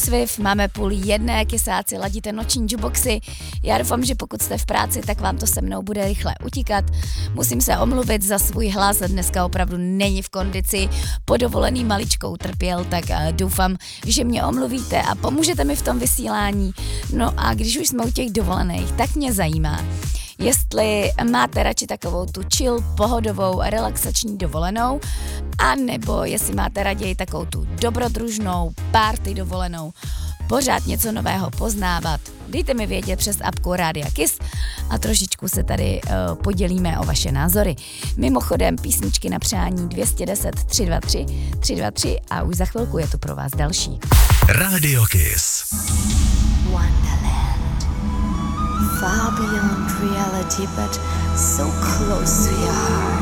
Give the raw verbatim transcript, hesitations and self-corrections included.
výcvik, máme půl jedné, kysáci, ladíte noční juboxy. Já doufám, že pokud jste v práci, tak vám to se mnou bude rychle utíkat. Musím se omluvit za svůj hlas, dneska opravdu není v kondici, po dovolený maličkou trpěl, tak doufám, že mě omluvíte a pomůžete mi v tom vysílání. No a když už jsme u těch dovolených, tak mě zajímá, jestli máte radši takovou tu chill, pohodovou, relaxační dovolenou, a nebo jestli máte raději takovou tu dobrodružnou, party dovolenou, pořád něco nového poznávat. Dejte mi vědět přes apku Rádia Kiss a trošičku se tady uh, podělíme o vaše názory. Mimochodem písničky na přání dvě stě deset tři dva tři tři dva tři a už za chvilku je tu pro vás další. Radio Kiss. Wonderland. Far beyond reality, but so close to your heart.